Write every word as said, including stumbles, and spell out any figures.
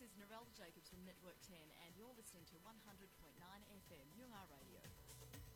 is Narelle Jacobs from Network ten, and you're listening to one hundred point nine F M, U R Radio.